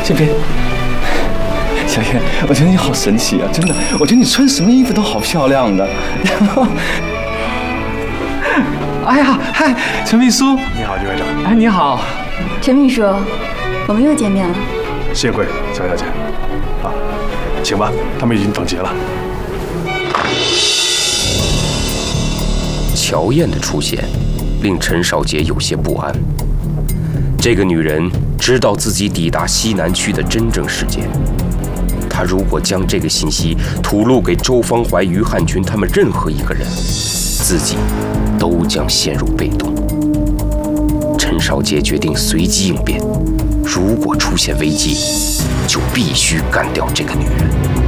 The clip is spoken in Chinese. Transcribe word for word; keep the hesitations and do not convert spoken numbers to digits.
这边。小燕，我觉得你好神奇啊！真的，我觉得你穿什么衣服都好漂亮的。然后，哎呀，嗨，陈秘书， 你好，局会长。 哎，你好， 陈秘书，我们又见面了。 幸会，小小姐。啊，请吧，他们已经等齐了。 乔燕的出现，令陈少杰有些不安。这个女人知道自己抵达西南区的真正时间。他如果将这个信息吐露给周方怀、于汉群他们任何一个人，自己都将陷入被动。陈少杰决定随机应变，如果出现危机，就必须干掉这个女人。